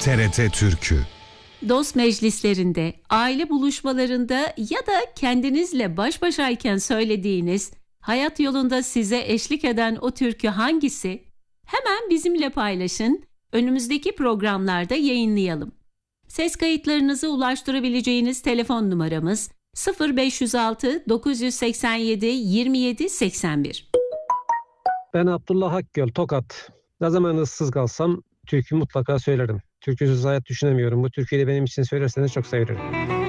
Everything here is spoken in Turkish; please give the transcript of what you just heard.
TRT Türkü. Dost meclislerinde, aile buluşmalarında ya da kendinizle baş başayken söylediğiniz, hayat yolunda size eşlik eden o türkü hangisi? Hemen bizimle paylaşın, önümüzdeki programlarda yayınlayalım. Ses kayıtlarınızı ulaştırabileceğiniz telefon numaramız 0506 987 27 81. Ben Abdullah Akgöl, Tokat. Ne zaman ıssız kalsam türkü mutlaka söylerim. Türküsüz hayat düşünemiyorum. Bu türküyü de benim için söylerseniz çok sevinirim.